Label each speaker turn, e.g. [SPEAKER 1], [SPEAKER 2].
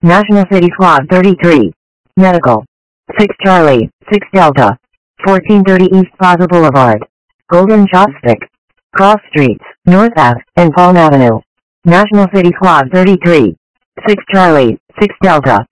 [SPEAKER 1] National City Squad 33. Medical. 6 Charlie, 6 Delta. 1430 East Plaza Boulevard. Golden Chopstick. Cross Streets, North Ave, and Palm Avenue. National City Squad 33. 6 Charlie, 6 Delta.